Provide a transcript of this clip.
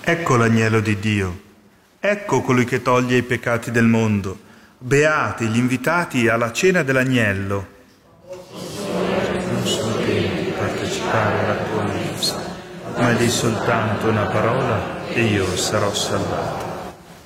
Ecco l'agnello di Dio, ecco colui che toglie i peccati del mondo. Beati gli invitati alla cena dell'agnello. Non sono degno di partecipare alla tua mensa, ma di soltanto una parola e io sarò salvato.